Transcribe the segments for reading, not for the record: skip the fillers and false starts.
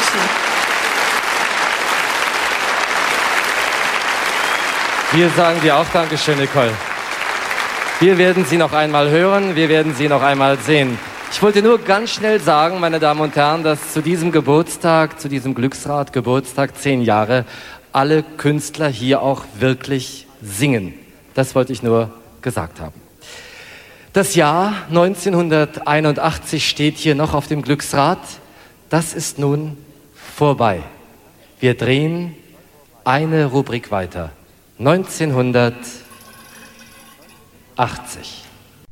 Dankeschön. Wir sagen dir auch Dankeschön, Nicole. Wir werden Sie noch einmal hören, wir werden Sie noch einmal sehen. Ich wollte nur ganz schnell sagen, meine Damen und Herren, dass zu diesem Geburtstag, zu diesem Glücksrad-Geburtstag 10 Jahre, alle Künstler hier auch wirklich singen. Das wollte ich nur gesagt haben. Das Jahr 1981 steht hier noch auf dem Glücksrad. Das ist nun vorbei. Wir drehen eine Rubrik weiter. 1980.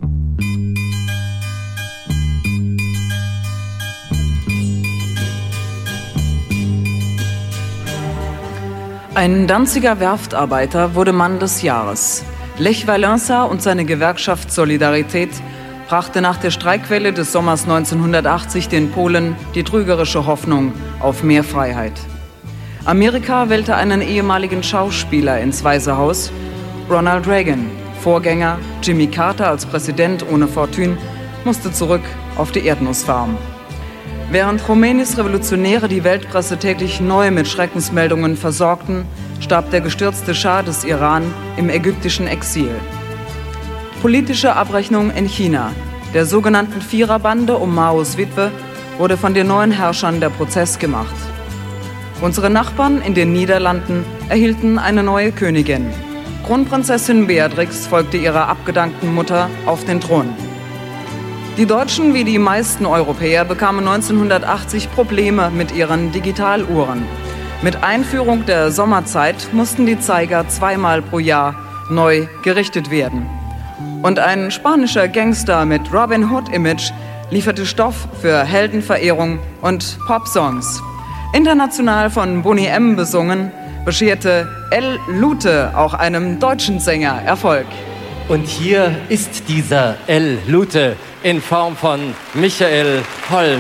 Ein Danziger Werftarbeiter wurde Mann des Jahres. Lech Wałęsa und seine Gewerkschaft Solidarität brachte nach der Streikwelle des Sommers 1980 den Polen die trügerische Hoffnung auf mehr Freiheit. Amerika wählte einen ehemaligen Schauspieler ins Weiße Haus. Ronald Reagan, Vorgänger Jimmy Carter als Präsident ohne Fortune, musste zurück auf die Erdnussfarm. Während Khomeinis Revolutionäre die Weltpresse täglich neu mit Schreckensmeldungen versorgten, starb der gestürzte Schah des Iran im ägyptischen Exil. Politische Abrechnung in China. Der sogenannten Viererbande um Maos Witwe wurde von den neuen Herrschern der Prozess gemacht. Unsere Nachbarn in den Niederlanden erhielten eine neue Königin. Kronprinzessin Beatrix folgte ihrer abgedankten Mutter auf den Thron. Die Deutschen wie die meisten Europäer bekamen 1980 Probleme mit ihren Digitaluhren. Mit Einführung der Sommerzeit mussten die Zeiger 2-mal pro Jahr neu gerichtet werden. Und ein spanischer Gangster mit Robin Hood-Image lieferte Stoff für Heldenverehrung und Popsongs. International von Boney M. besungen, bescherte El Lute auch einem deutschen Sänger Erfolg. Und hier ist dieser El Lute in Form von Michael Holm.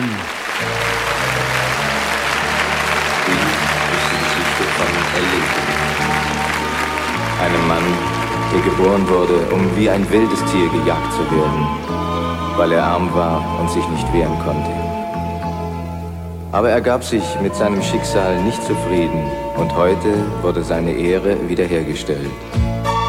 Einem Mann, der geboren wurde, um wie ein wildes Tier gejagt zu werden, weil er arm war und sich nicht wehren konnte. Aber er gab sich mit seinem Schicksal nicht zufrieden und heute wurde seine Ehre wiederhergestellt.